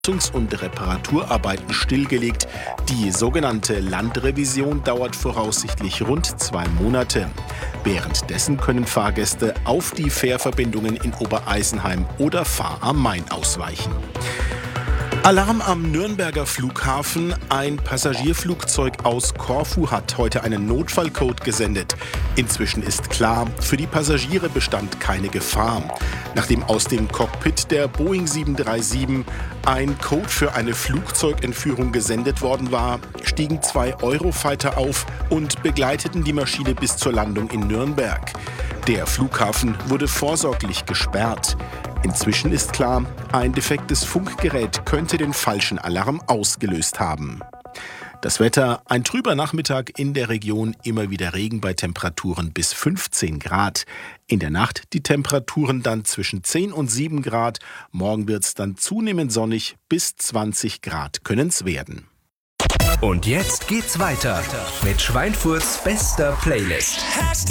und Reparaturarbeiten stillgelegt. Die sogenannte Landrevision dauert voraussichtlich rund 2 Monate. Währenddessen können Fahrgäste auf die Fährverbindungen in Obereisenheim oder Fahr am Main ausweichen. Alarm am Nürnberger Flughafen. Ein Passagierflugzeug aus Korfu hat heute einen Notfallcode gesendet. Inzwischen ist klar, für die Passagiere bestand keine Gefahr. Nachdem aus dem Cockpit der Boeing 737 ein Code für eine Flugzeugentführung gesendet worden war, stiegen 2 Eurofighter auf und begleiteten die Maschine bis zur Landung in Nürnberg. Der Flughafen wurde vorsorglich gesperrt. Inzwischen ist klar, ein defektes Funkgerät könnte den falschen Alarm ausgelöst haben. Das Wetter: ein trüber Nachmittag in der Region, immer wieder Regen bei Temperaturen bis 15 Grad. In der Nacht die Temperaturen dann zwischen 10 und 7 Grad. Morgen wird es dann zunehmend sonnig, bis 20 Grad können es werden. Und jetzt geht's weiter mit Schweinfurts bester Playlist.